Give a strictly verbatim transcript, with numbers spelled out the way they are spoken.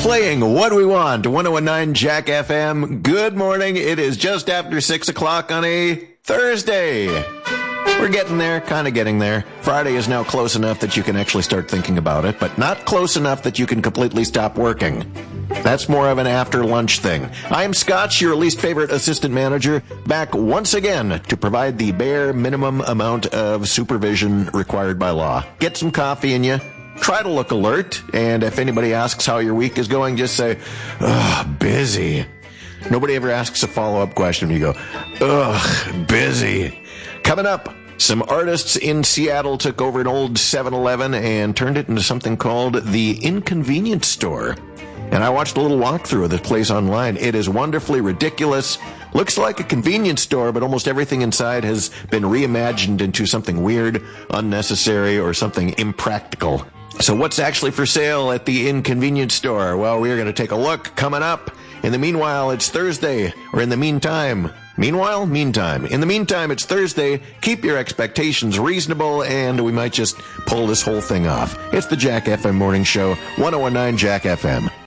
Playing What We Want, one oh one nine Jack F M. Good morning. It is just after six o'clock on a Thursday. We're getting there, kind of getting there. Friday is now close enough that you can actually start thinking about it, but not close enough that you can completely stop working. That's more of an after-lunch thing. I'm Scotch, your least favorite assistant manager, back once again to provide the bare minimum amount of supervision required by law. Get some coffee in you. Try to look alert, and if anybody asks how your week is going, just say, ugh, busy. Nobody ever asks a follow-up question. You go, ugh, busy. Coming up, some artists in Seattle took over an old seven eleven and turned it into something called the Inconvenience Store. And I watched a little walkthrough of this place online. It is wonderfully ridiculous. Looks like a convenience store, but almost everything inside has been reimagined into something weird, unnecessary, or something impractical. So what's actually for sale at the Inconvenience Store? Well, we're going to take a look coming up. In the meanwhile, it's Thursday, or in the meantime, meanwhile, meantime. In the meantime, it's Thursday. Keep your expectations reasonable, and we might just pull this whole thing off. It's the Jack F M Morning Show, one oh one nine Jack F M.